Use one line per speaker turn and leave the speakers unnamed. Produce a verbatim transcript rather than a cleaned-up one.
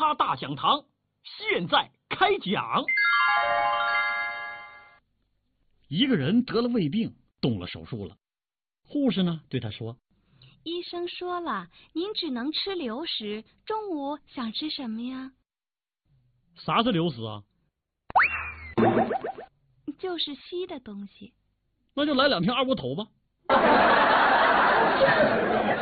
哈大讲堂现在开讲。一个人得了胃病，动了手术了。护士呢对他说：
医生说了，您只能吃流食，中午想吃什么呀？
啥是流食啊？
就是稀的东西。
那就来两瓶二锅头吧。